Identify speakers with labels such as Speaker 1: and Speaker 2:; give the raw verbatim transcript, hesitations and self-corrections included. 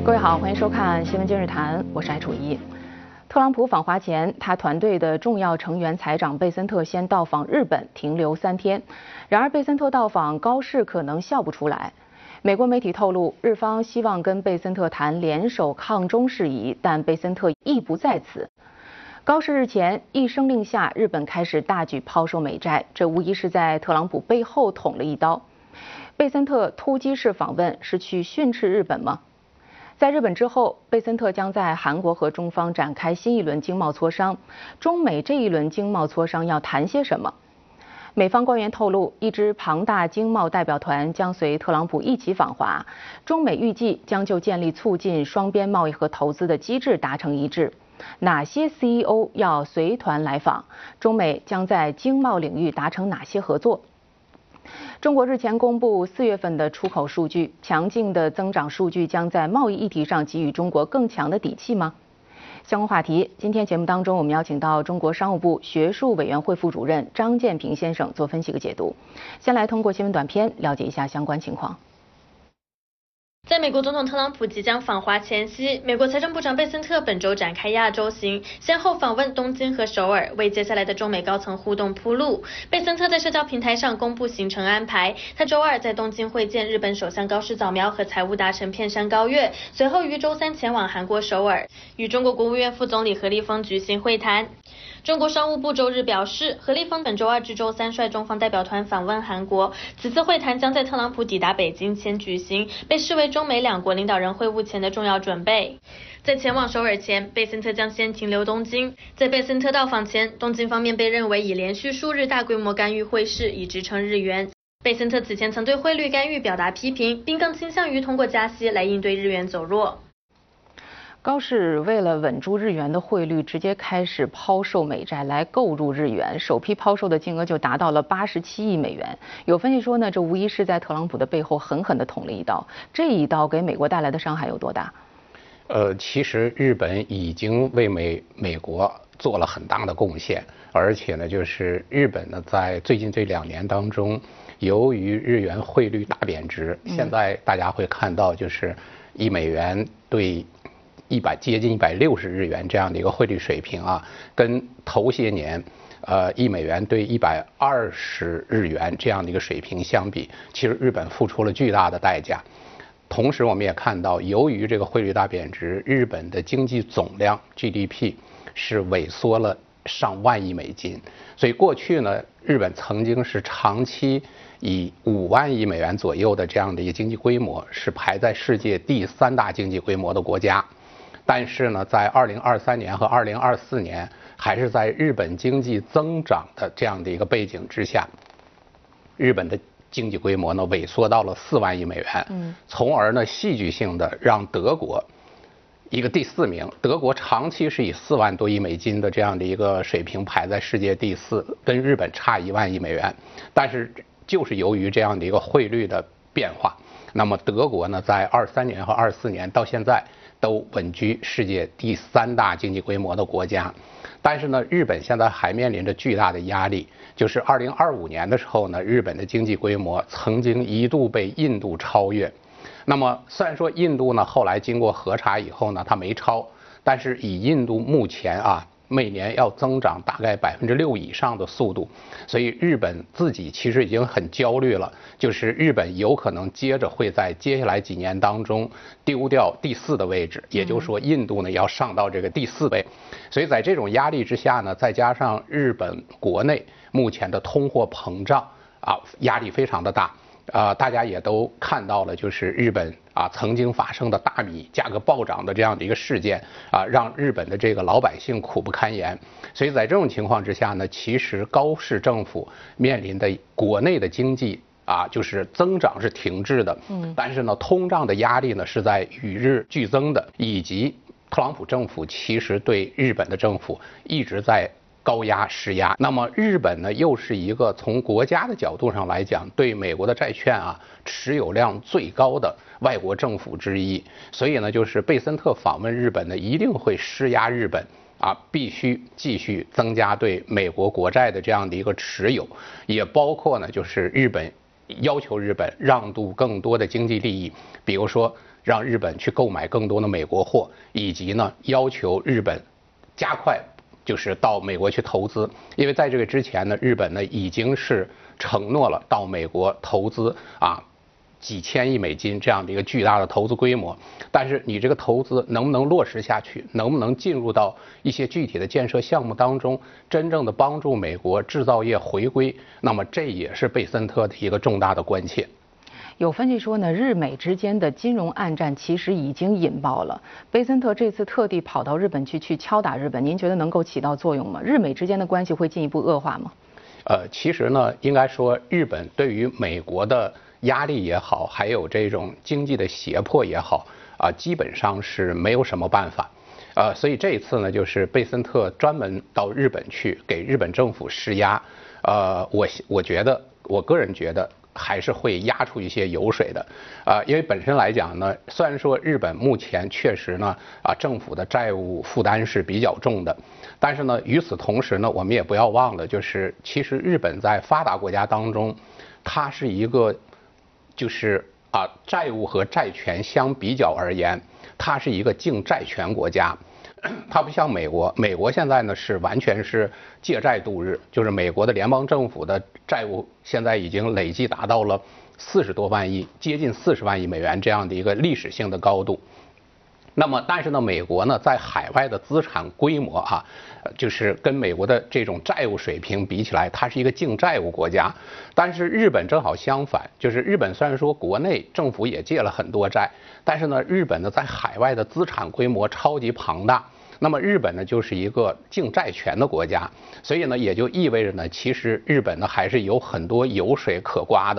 Speaker 1: 各位好，欢迎收看《新闻今日谈》，我是艾楚一。特朗普访华前，他团队的重要成员财长贝森特先到访日本，停留三天。然而，贝森特到访，高市可能笑不出来。美国媒体透露，日方希望跟贝森特谈联手抗中事宜，但贝森特意不在此。高市日前一声令下，日本开始大举抛售美债，这无疑是在特朗普背后捅了一刀。贝森特突击式访问是去训斥日本吗？在日本之后，贝森特将在韩国和中方展开新一轮经贸磋商。中美这一轮经贸磋商要谈些什么？美方官员透露，一支庞大经贸代表团将随特朗普一起访华。中美预计将就建立促进双边贸易和投资的机制达成一致。哪些 C E O 要随团来访？中美将在经贸领域达成哪些合作？中国日前公布四月份的出口数据，强劲的增长数据将在贸易议题上给予中国更强的底气吗？相关话题，今天节目当中我们邀请到中国商务部学术委员会副主任张建平先生做分析和解读。先来通过新闻短片了解一下相关情况。
Speaker 2: 在美国总统特朗普即将访华前夕，美国财政部长贝森特本周展开亚洲行，先后访问东京和首尔，为接下来的中美高层互动铺路。贝森特在社交平台上公布行程安排，他周二在东京会见日本首相高市早苗和财务大臣片山高月，随后于周三前往韩国首尔，与中国国务院副总理何立峰举行会谈。中国商务部周日表示，何立峰本周二至周三率中方代表团访问韩国，此次会谈将在特朗普抵达北京前举行，被视为中美两国领导人会晤前的重要准备。在前往首尔前，贝森特将先停留东京。在贝森特到访前，东京方面被认为已连续数日大规模干预汇市，以支撑日元。贝森特此前曾对汇率干预表达批评，并更倾向于通过加息来应对日元走弱。
Speaker 1: 高市为了稳住日元的汇率，直接开始抛售美债来购入日元，首批抛售的金额就达到了八十七亿美元。有分析说呢，这无疑是在特朗普的背后狠狠地捅了一刀。这一刀给美国带来的伤害有多大？
Speaker 3: 呃，其实日本已经为美美国做了很大的贡献，而且呢，就是日本呢，在最近这两年当中，由于日元汇率大贬值，现在大家会看到，就是一美元对一百接近一百六十日元这样的一个汇率水平啊，跟头些年，呃，一美元对一百二十日元这样的一个水平相比，其实日本付出了巨大的代价。同时，我们也看到，由于这个汇率大贬值，日本的经济总量 G D P 是萎缩了上万亿美金。所以过去呢，日本曾经是长期以五万亿美元左右的这样的一个经济规模，是排在世界第三大经济规模的国家。但是呢，在二零二三年和二零二四年，还是在日本经济增长的这样的一个背景之下，日本的经济规模呢萎缩到了四万亿美元，嗯，从而呢戏剧性的让德国一个第四名，德国长期是以四万多亿美金的这样的一个水平排在世界第四，跟日本差一万亿美元。但是就是由于这样的一个汇率的变化，那么德国呢在二三年和二四年到现在都稳居世界第三大经济规模的国家。但是呢，日本现在还面临着巨大的压力，就是二零二五年的时候呢，日本的经济规模曾经一度被印度超越。那么虽然说印度呢后来经过核查以后呢，它没超，但是以印度目前啊每年要增长大概百分之六以上的速度，所以日本自己其实已经很焦虑了，就是日本有可能接着会在接下来几年当中丢掉第四的位置，也就是说印度呢要上到这个第四位。所以在这种压力之下呢，再加上日本国内目前的通货膨胀啊压力非常的大。啊、呃，大家也都看到了，就是日本啊曾经发生的大米价格暴涨的这样的一个事件啊，让日本的这个老百姓苦不堪言。所以在这种情况之下呢，其实高市政府面临的国内的经济啊，就是增长是停滞的，嗯，但是呢，通胀的压力呢是在与日俱增的，以及特朗普政府其实对日本的政府一直在高压施压。那么日本呢，又是一个从国家的角度上来讲，对美国的债券啊持有量最高的外国政府之一。所以呢，就是贝森特访问日本呢，一定会施压日本啊，必须继续增加对美国国债的这样的一个持有，也包括呢，就是日本要求日本让渡更多的经济利益，比如说让日本去购买更多的美国货，以及呢要求日本加快就是到美国去投资，因为在这个之前呢，日本呢已经是承诺了到美国投资啊。几千亿美金这样的一个巨大的投资规模，但是你这个投资能不能落实下去，能不能进入到一些具体的建设项目当中，真正的帮助美国制造业回归，那么这也是贝森特的一个重大的关切。
Speaker 1: 有分析说呢，日美之间的金融暗战其实已经引爆了。贝森特这次特地跑到日本去，去敲打日本，您觉得能够起到作用吗？日美之间的关系会进一步恶化吗？
Speaker 3: 呃，其实呢，应该说日本对于美国的压力也好，还有这种经济的胁迫也好，啊、呃，基本上是没有什么办法，呃，所以这一次呢，就是贝森特专门到日本去给日本政府施压，呃，我我觉得，我个人觉得还是会压出一些油水的，啊、呃，因为本身来讲呢，虽然说日本目前确实呢，啊、呃，政府的债务负担是比较重的，但是呢，与此同时呢，我们也不要忘了，就是其实日本在发达国家当中，它是一个。就是啊，债务和债权相比较而言，它是一个净债权国家，它不像美国，美国现在呢是完全是借债度日，就是美国的联邦政府的债务现在已经累计达到了四十多万亿，接近四十万亿美元这样的一个历史性的高度。那么，但是呢，美国呢在海外的资产规模啊，就是跟美国的这种债务水平比起来，它是一个净债务国家。但是日本正好相反，就是日本虽然说国内政府也借了很多债，但是呢，日本呢在海外的资产规模超级庞大。那么日本呢就是一个净债权的国家，所以呢也就意味着呢，其实日本呢还是有很多油水可刮的。